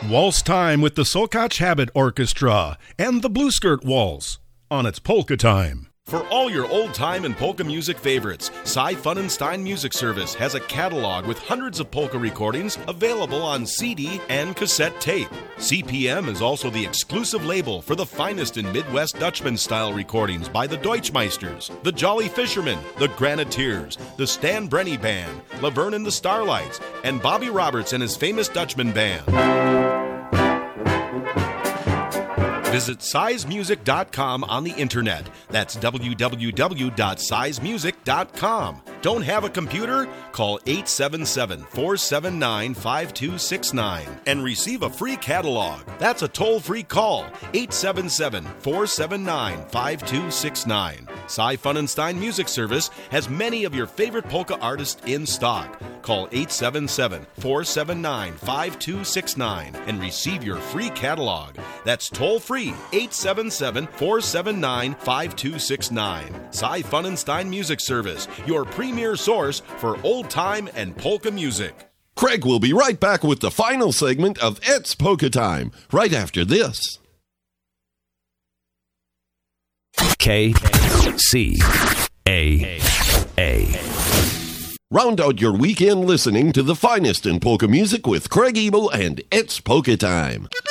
Waltz time with the Sokach Habit Orchestra and the Blue Skirt Waltz on its Polka Time. For all your old-time and polka music favorites, Cy Funenstein Music Service has a catalog with hundreds of polka recordings available on CD and cassette tape. CPM is also the exclusive label for the finest in Midwest Dutchman-style recordings by the Deutschmeisters, the Jolly Fishermen, the Graniteers, the Stan Brenny Band, Laverne and the Starlights, and Bobby Roberts and his famous Dutchman Band. Visit sizemusic.com on the internet. That's www.sizemusic.com. Don't have a computer? Call 877-479-5269 and receive a free catalog. That's a toll-free call. 877-479-5269. Cy Funenstein Music Service has many of your favorite polka artists in stock. Call 877-479-5269 and receive your free catalog. That's toll-free. 877-479-5269. Cy Funenstein Music Service, your premier source for old-time and polka music. Craig will be right back with the final segment of It's Polka Time, right after this. KCAA. Round out your weekend listening to the finest in polka music with Craig Ebel and It's Polka Time.